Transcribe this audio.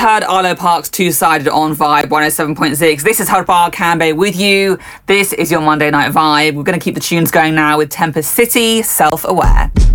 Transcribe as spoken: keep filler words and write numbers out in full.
heard Arlo Parks Two-Sided on Vibe one oh seven point six. This is Harpal Kambe with you. This is your Monday Night Vibe. We're going to keep the tunes going now with Tempest City, Self-Aware.